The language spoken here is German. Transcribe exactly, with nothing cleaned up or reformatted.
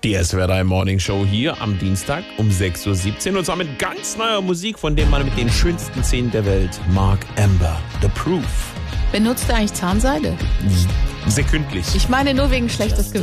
Die S W R drei Morning Show hier am Dienstag um sechs Uhr siebzehn und zwar mit ganz neuer Musik von dem Mann mit den schönsten Zähnen der Welt, Mark Amber, The Proof. Benutzt er eigentlich Zahnseide? Sekündlich. Ich meine nur wegen schlechtes Gewissen.